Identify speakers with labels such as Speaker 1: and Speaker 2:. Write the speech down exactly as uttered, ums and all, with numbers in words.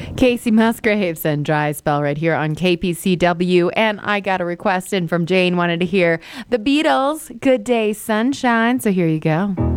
Speaker 1: Casey Musgraves and Dry Spell right here on K P C W. And I got a request in from Jane, wanted to hear the Beatles, Good Day Sunshine. So here you go.